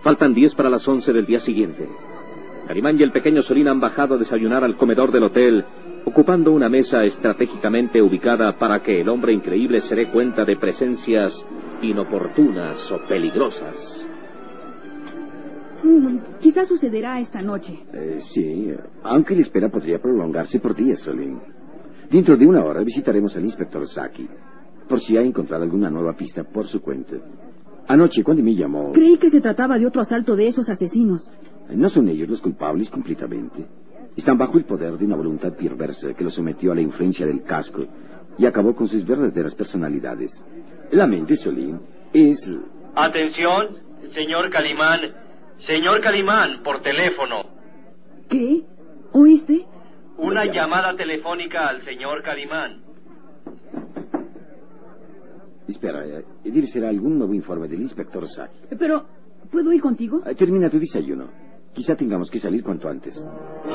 Faltan 10 para las 11 del día siguiente. Calimán y el pequeño Solín han bajado a desayunar al comedor del hotel, ocupando una mesa estratégicamente ubicada para que el hombre increíble se dé cuenta de presencias inoportunas o peligrosas. Quizás sucederá esta noche. Sí, aunque la espera podría prolongarse por días, Solín. Dentro de una hora visitaremos al inspector Saki, por si ha encontrado alguna nueva pista por su cuenta. Anoche, cuando me llamó... Creí que se trataba de otro asalto de esos asesinos. No son ellos los culpables completamente. Están bajo el poder de una voluntad perversa que los sometió a la influencia del casco y acabó con sus verdaderas personalidades. La mente, Solín, es... Atención, señor Calimán. Señor Calimán, por teléfono. ¿Qué? ¿Oíste? Una llamada telefónica al señor Calimán. Espera, será algún nuevo informe del inspector Saki. Pero, ¿puedo ir contigo? Termina tu desayuno. Quizá tengamos que salir cuanto antes.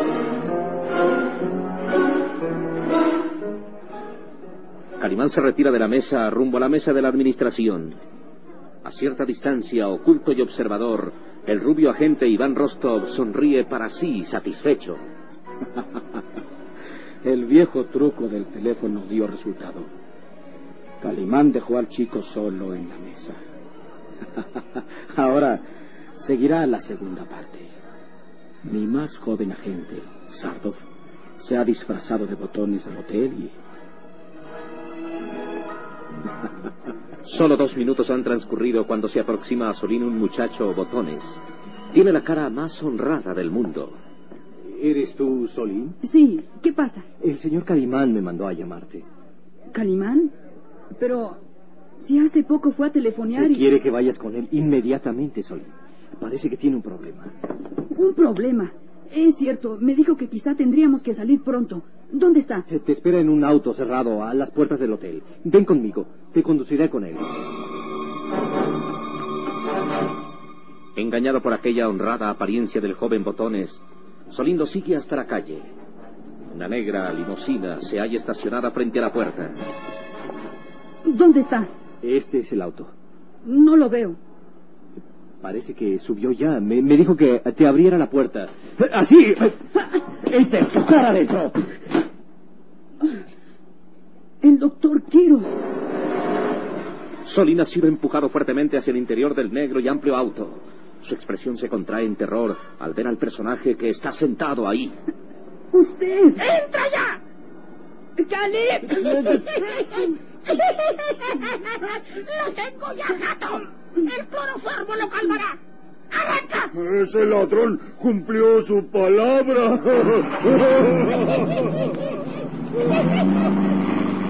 Calimán se retira de la mesa rumbo a la mesa de la administración. A cierta distancia, oculto y observador, el rubio agente Iván Rostov sonríe para sí, satisfecho. El viejo truco del teléfono dio resultado. Calimán dejó al chico solo en la mesa. Ahora seguirá la segunda parte. Mi más joven agente, Sardov, se ha disfrazado de botones del hotel y... Solo 2 minutos han transcurrido cuando se aproxima a Solín un muchacho botones. Tiene la cara más honrada del mundo. ¿Eres tú, Solín? Sí, ¿qué pasa? El señor Calimán me mandó a llamarte. ¿Calimán? Pero si hace poco fue a telefonear y... Quiere que vayas con él inmediatamente, Solín. Parece que tiene un problema. ¿Un problema? Es cierto, me dijo que quizá tendríamos que salir pronto. ¿Dónde está? Te espera en un auto cerrado a las puertas del hotel. Ven conmigo, te conduciré con él. Engañado por aquella honrada apariencia del joven botones, Solín lo sigue hasta la calle. Una negra limusina se halla estacionada frente a la puerta. ¿Dónde está? Este es el auto. No lo veo. Parece que subió ya. Me dijo que te abriera la puerta. ¡Así! ¡Y te empujara adentro! El doctor Kiro. Solín ha sido empujado fuertemente hacia el interior del negro y amplio auto. Su expresión se contrae en terror al ver al personaje que está sentado ahí. ¡Usted! ¡Entra ya! ¡Calip! ¡Lo tengo ya, gato! ¡El cloroformo lo calmará! ¡Arranca! Ese ladrón cumplió su palabra.